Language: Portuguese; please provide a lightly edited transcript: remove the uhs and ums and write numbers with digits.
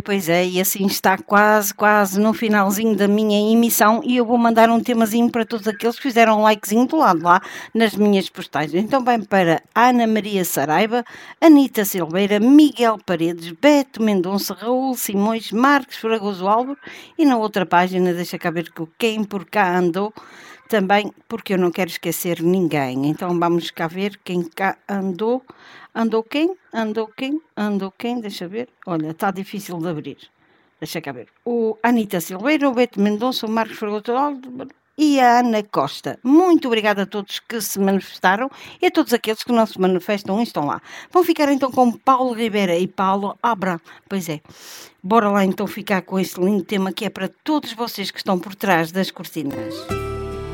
Pois é, e assim está quase no finalzinho da minha emissão e eu vou mandar um temazinho para todos aqueles que fizeram um likezinho do lado lá nas minhas postagens. Então vem para Ana Maria Saraiva, Anita Silveira, Miguel Paredes, Beto Mendonça, Raul Simões, Marcos Fragoso Álvaro e na outra página, deixa cá ver que quem por cá andou, também porque eu não quero esquecer ninguém. Então vamos cá ver quem cá andou. Andou quem? Andou quem? Andou quem? Deixa ver. Olha, está difícil de abrir. Deixa cá ver. O Anita Silveira, o Beto Mendonça, o Marcos Fragoso e a Ana Costa. Muito obrigada a todos que se manifestaram e a todos aqueles que não se manifestam e estão lá. Vão ficar então com Paulo Ribeira e Paulo Abra. Pois é. Bora lá então ficar com este lindo tema que é para todos vocês que estão por trás das cortinas.